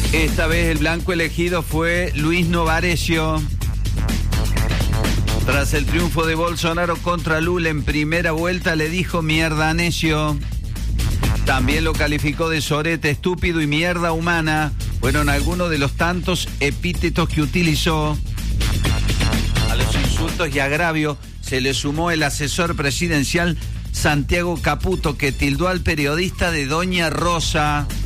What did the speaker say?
Esta vez el blanco elegido fue Luis Novarecio. Tras el triunfo de Bolsonaro contra Lula en primera vuelta, le dijo mierda necio. También lo calificó de sorete, estúpido y mierda humana. Fueron algunos de los tantos epítetos que utilizó. A los insultos y agravios se le sumó el asesor presidencial Santiago Caputo, que tildó al periodista de Doña Rosa.